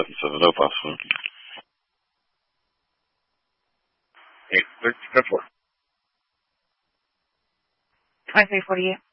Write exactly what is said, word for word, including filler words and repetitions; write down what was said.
seven seven zero, possible. eight six, go for it. twenty-three forty-eight.